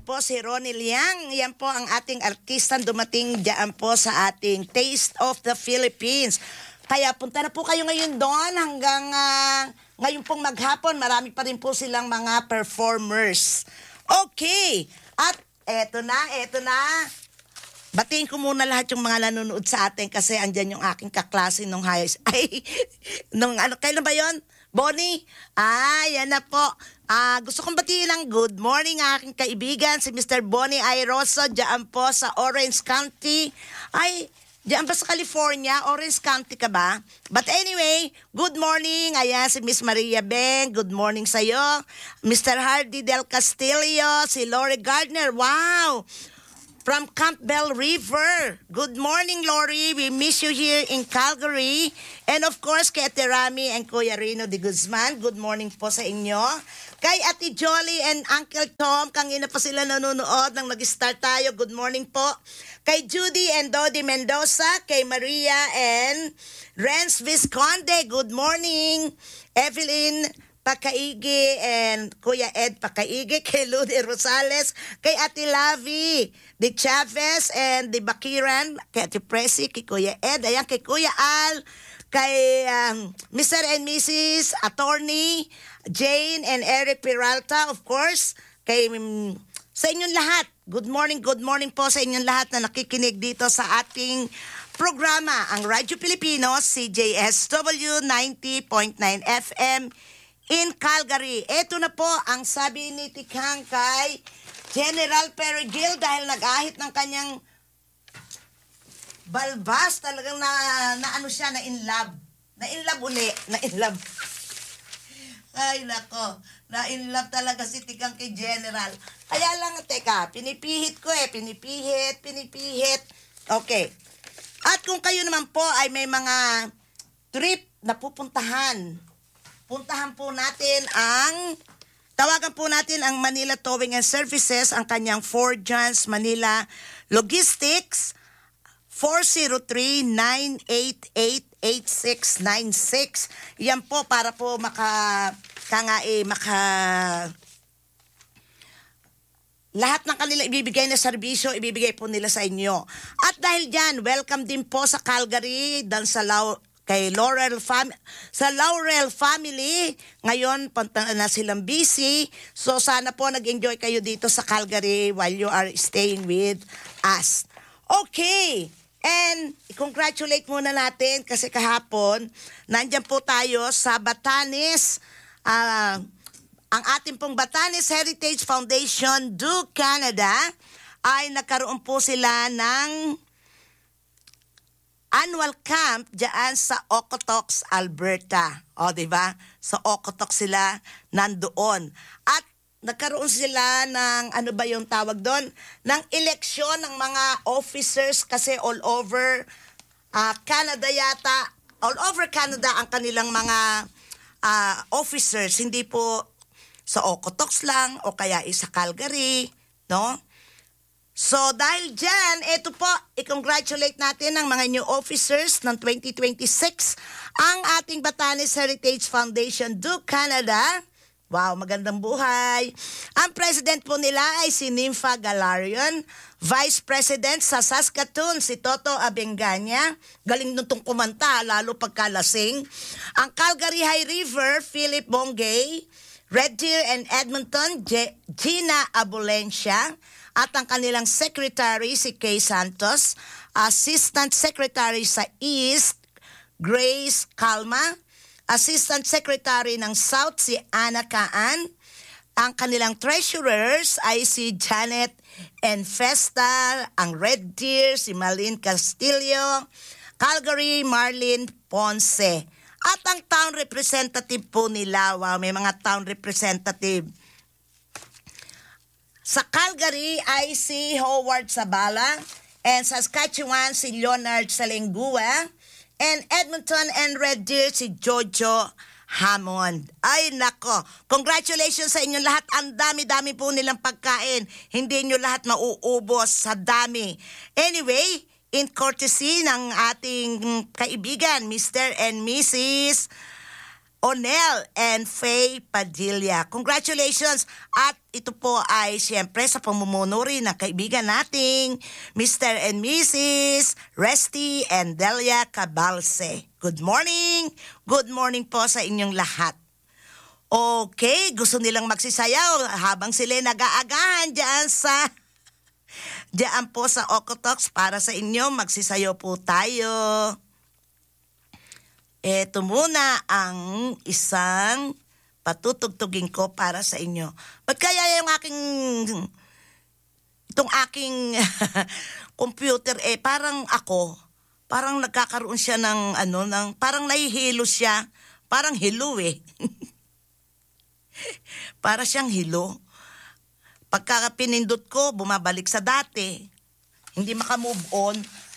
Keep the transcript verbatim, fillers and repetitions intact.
po si Ronnie Liang. Yan po ang ating artistang dumating dyan po sa ating Taste of the Philippines. Kaya punta na po kayo ngayon doon hanggang uh, ngayon pong maghapon. Marami pa rin po silang mga performers. Okay. At eto na, eto na. Batiin ko muna lahat yung mga nanonood sa atin kasi andyan yung aking kaklase nung high ay nung ano kailan ba yon? Bonnie? Ah, yan na po. Ah, gusto kong batiin ng good morning aking kaibigan si Mister Bonnie Airoso diyan po sa Orange County. Ay, diyan ba sa California? Orange County ka ba? But anyway, good morning. Ayan si Miss Maria Beng. Good morning sa iyo. Mister Hardy Del Castillo, si Lori Gardner. Wow! From Campbell River. Good morning, Lori. We miss you here in Calgary. And of course, kay Ate Rami and Kuya Rino de Guzman. Good morning po sa inyo. Kay Ate Jolly and Uncle Tom, kanina pa sila nanonood nang nag-start tayo. Good morning po. Kay Judy and Dodi Mendoza. Kay Maria and Renz Visconde. Good morning. Evelyn Pakaigi and Kuya Ed Pakaigi. Kay Ludy Rosales. Kay Ate Lavi de Chavez and de Bakiran, kay Ate Presi, kay Kuya Ed, ayan, kay Kuya Al, kay um, Mister and Missus Attorney, Jane and Eric Peralta, of course, kay um, sa inyong lahat. Good morning, good morning po sa inyong lahat na nakikinig dito sa ating programa, ang Radyo Pilipino, C J S W ninety point nine F M in Calgary. Ito na po ang sabi ni Tikhang kay General Perigil dahil nag-ahit ng kanyang balbas, talagang na, na ano siya, na in love. Na in love uli, na in love. Ay nako, na in love talaga si Tikang kay General. Kaya lang, teka, pinipihit ko eh, pinipihit, pinipihit. Okay. At kung kayo naman po ay may mga trip na pupuntahan, puntahan po natin ang tawagan po natin ang Manila Towing and Services, ang kanyang Ford Jans Manila Logistics, four oh three, nine eight eight, eight six nine six. Yan po para po maka, kanga eh, maka, lahat ng kanila ibibigay na serbisyo, ibibigay po nila sa inyo. At dahil dyan, welcome din po sa Calgary, dan sa Lau, kay Laurel fam sa Laurel family. Ngayon punta na silang busy. So sana po nag-enjoy kayo dito sa Calgary while you are staying with us. Okay. And congratulate muna natin kasi kahapon nandiyan po tayo sa Batanes. Uh, ang ating pong Batanes Heritage Foundation do Canada ay nagkaroon po sila ng annual camp diyan sa Okotoks, Alberta. O, di ba? Sa Okotoks sila nandoon. At nagkaroon sila ng, ano ba yung tawag doon? Ng eleksyon ng mga officers kasi all over uh, Canada yata. All over Canada ang kanilang mga uh, officers. Hindi po sa Okotoks lang o kaya sa Calgary, no? So dahil dyan, ito po, i-congratulate natin ang mga new officers ng twenty twenty-six, ang ating Batanes Heritage Foundation do Canada. Wow, magandang buhay. Ang president po nila ay si Nympha Galarion, vice president sa Saskatoon, si Toto Abenganya. Galing nitong kumanta, lalo pagkalasing. Ang Calgary High River, Philip Bongay. Red Deer and Edmonton, G- Gina Abulencia. At ang kanilang secretary, si Kay Santos. Assistant Secretary sa East, Grace Calma. Assistant Secretary ng South, si Ana Kaan. Ang kanilang treasurers ay si Janet Enfesta. Ang Red Deer, si Malin Castillo. Calgary, Marlene Ponce. At ang town representative po nila, wow, may mga town representative. Sa Calgary ay si Howard Sabala, and Saskatchewan si Leonard Salengua, and Edmonton and Red Deer si Jojo Hammond. Ay nako, congratulations sa inyong lahat. Ang dami-dami po nilang pagkain. Hindi nyo lahat mauubos sa dami. Anyway, in in courtesy ng ating kaibigan, Mister and Missus Onel and Faye Padilla. Congratulations! At ito po ay siyempre sa pamumuno rin ng kaibigan nating Mister and Missus Resty and Delia Cabalce. Good morning! Good morning po sa inyong lahat. Okay, gusto nilang magsisayaw habang sila nag-aagahan dyan sa dyan po sa Okotoks para sa inyo. Magsisayaw po tayo. Ito muna ang isang patutugtugin ko para sa inyo. Ba't kaya yung aking, itong aking computer, eh, parang ako, parang nagkakaroon siya ng, ano, ng, parang nahihilo siya, parang hilo eh. Para siyang hilo. Pagka pinindot ko, bumabalik sa dati. Hindi makamove on.